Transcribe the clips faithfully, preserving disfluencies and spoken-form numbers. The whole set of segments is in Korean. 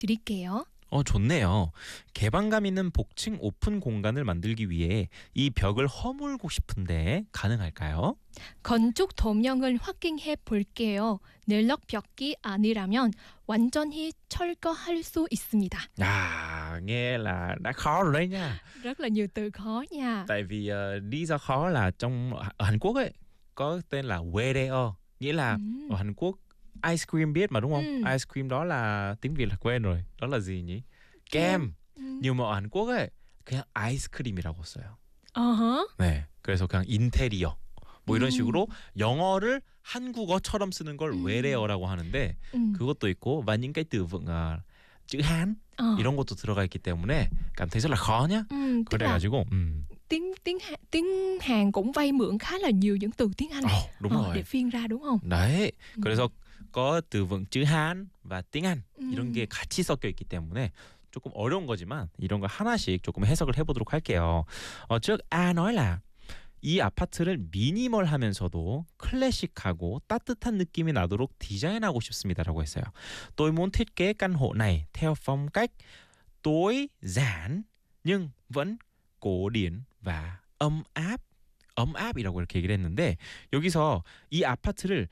드릴게요. 어, 좋네요. 개방감 있는 복층 오픈 공간을 만들기 위해 이 벽을 허물고 싶은데 가능할까요? 건축 도면을 확인해 볼게요. 넬럭벽이 아니라면 완전히 철거할 수 있습니다. À, nghe là đã khó rồi đấy nha. Rất là nhiều từ khó nha. Tại vì ờ, lý do khó là trong ở Hàn Quốc ấy có tên là Waedeo, nghĩa là Ừm. ở Hàn Quốc ice cream biết mà đúng không? Ừm. Ice cream đó là tiếng Việt là quên rồi. Đó là gì nhỉ? Kem. 음. Nhưng mà ở Hàn Quốc ấy 그냥 아이스크림이라고 써요. 어허. 네. 그래서 그냥 인테리어 뭐 이런 음. 식으로 영어를 한국어처럼 쓰는 걸 음. 외래어라고 하는데 음. 그것도 있고 và những cái từ vựng uh, chữ Hán Ờ. 이런 것도 들어가 있기 때문에 cảm thấy rất là khó nhá. 음, tức là 그래가지고 음. tiếng tiếng Hàn, tiếng Hàn cũng vay mượn khá là nhiều những từ tiếng Anh 어, đúng ờ, rồi. để phiên ra đúng không? 네. 음. 그래서 có từ vựng chữ Hán và tiếng Anh 이런 음. 게 같이 섞여 있기 때문에 조금 어려운 거지만 이런 거 하나씩 조금 해석을 해보도록 할게요. 어, 즉 A nói là 이 아파트를 미니멀하면서도 클래식하고 따뜻한 느낌이 나도록 디자인하고 싶습니다라고 했어요. Tôi muốn thiết kế căn hộ này theo phong cách tối giản nhưng vẫn cổ điển và ấm áp. ấm áp 이라고 이렇게 얘기를 했는데 여기서 이 아파트를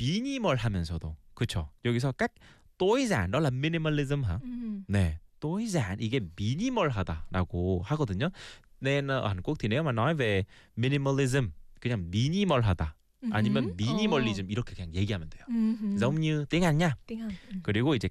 미니멀하면서도 그렇죠. 여기서 cách tối giản đó là minimalism hả? 음. 네. tối giản 이게 미니멀하다라고 하거든요. nên ở Hàn Quốc thì nếu mà nói về minimalism 그냥 미니멀하다 아니면 음. 미니멀리즘 이렇게 그냥 얘기하면 돼요. 음. giống như tiếng Anh nha. tiếng Anh. 음. 그리고 이제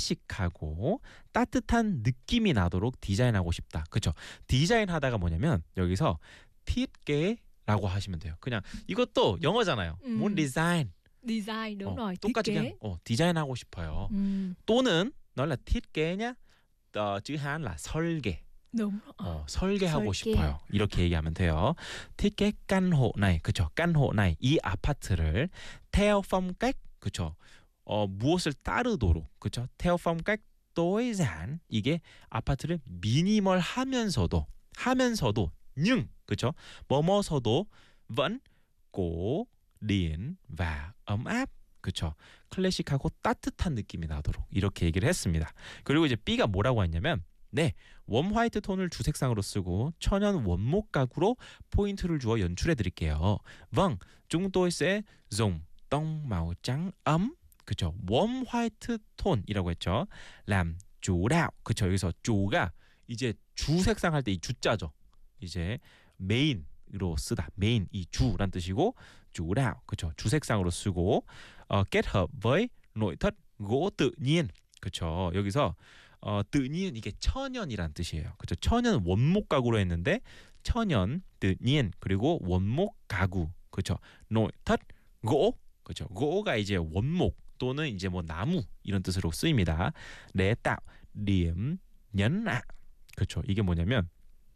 클래식하고 따뜻한 느낌이 나도록 디자인하고 싶다. 그렇죠? 디자인하다가 뭐냐면 여기서 thiết kế 라고 하시면 돼요. 그냥 이것도 영어잖아요. 음. muốn design. Design đúng 어, rồi, thiết 똑같이 kế. 그냥 어, 디자인하고 싶어요. 음. 또는 nói là thiết kế nhá. 어, chữ Hán là 설계. đúng rồi. 어, 설계하고 설계. 싶어요. 이렇게 얘기하면 돼요. thiết kế căn hộ này, 그렇죠? căn hộ này, 이 아파트를 theo phong cách, 그렇죠? 어, 무엇을 따르도록, 그렇죠? theo phong cách tối giản, 이게 아파트를 미니멀하면서도, 하면서도, nhưng, 그렇죠? 뭐뭐서도 vẫn cổ điển và ấm áp. 그렇죠. 클래식하고 따뜻한 느낌이 나도록 이렇게 얘기를 했습니다. 그리고 이제 B가 뭐라고 했냐면 네, 웜 화이트 톤을 주색상으로 쓰고 천연 원목 가구로 포인트를 주어 연출해 드릴게요. Vâng, chúng tôi sẽ dùng tông màu trắng ấm, 그렇죠. 웜 화이트 톤이라고 했죠. làm chủ đạo, 그렇죠. 여기서 주가 이제 주색상 할 때 이 주자죠. 이제 메인으로 쓰다. 메인 이 주란 뜻이고 chủ đạo, 그렇죠. 주색상으로 쓰고 어, kết hợp với nội thất gỗ tự nhiên, 그렇죠. 여기서 어, tự nhiên 이게 천연이란 뜻이에요. 그렇죠. 천연 원목 가구로 했는데 천연 tự nhiên 그리고 원목 가구, 그렇죠. nội thất gỗ, 그렇죠. gỗ 가 이제 원목 또는 이제 뭐 나무 이런 뜻으로 쓰입니다. để tạo điểm nhấn ạ, 그렇죠. 이게 뭐냐면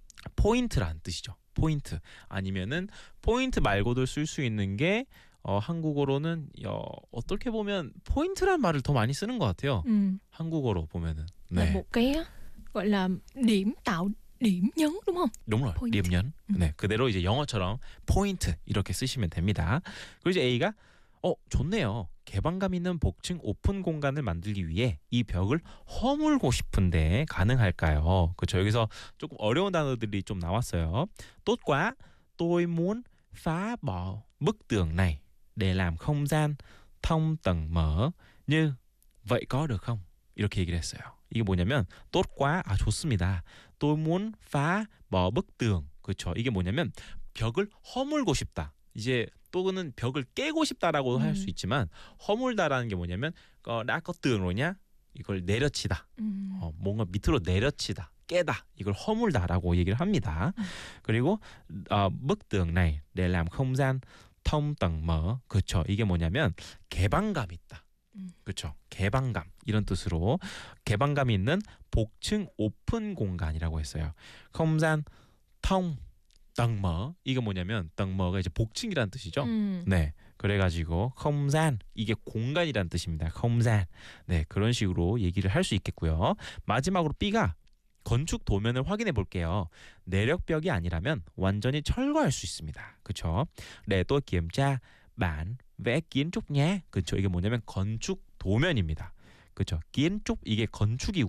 포인트라는 뜻이죠. 포인트 아니면은 포인트 말고도 쓸 수 있는 게 어, 한국어로는 어, 어떻게 보면 포인트란 말을 더 많이 쓰는 것 같아요. 음. 한국어로 보면은 Là 네, một cái gọi là điểm tạo điểm nhấn đúng không? đúng rồi. 포인트. điểm nhấn. 음. 네, 그대로 이제 영어처럼 포인트 이렇게 쓰시면 됩니다. 그리고 이제 A가 어, 좋네요. 개방감 있는 복층 오픈 공간을 만들기 위해 이 벽을 허물고 싶은데 가능할까요? 그렇죠. 여기서 조금 어려운 단어들이 좀 나왔어요. tốt quá, tôi muốn phá bỏ bức tường này để làm không gian thông tầng mở như vậy có được không? 이렇게 얘기를 했어요. 이게 뭐냐면 tốt quá, 아 좋습니다. tôi muốn phá bỏ bức tường, 그렇죠. 이게 뭐냐면 벽을 허물고 싶다. 이제 또는 벽을 깨고 싶다라고 음. 할 수 있지만 허물다라는 게 뭐냐면 어, đã có tường rồi nhá. 이걸 내려치다. 음. 어, 뭔가 밑으로 내려치다. 깨다. 이걸 허물다라고 얘기를 합니다. 음. 그리고 어, bức tường này để làm không gian thông tầng mở. 그렇죠. 이게 뭐냐면 개방감 있다. 음. 그렇죠. 개방감 이런 뜻으로 개방감이 있는 복층 오픈 공간이라고 했어요. không gian thông tầng mở 이게 뭐냐면 tầng mở 가 이제 복층이라는 뜻이죠. 음. 네. 그래가지고 không gian 이게 공간이라는 뜻입니다. không gian. 네, 그런 식으로 얘기를 할 수 있겠고요. 마지막으로 B가 건축 도면을 확인해 볼게요. 내력벽이 아니라면 완전히 철거할 수 있습니다. 그렇죠? 네, 또 kiểm tra bản vẽ kiến trúc nhé. 그렇죠? 이게 뭐냐면 건축 도면입니다. 그렇죠? kiến trúc 이게 건축이고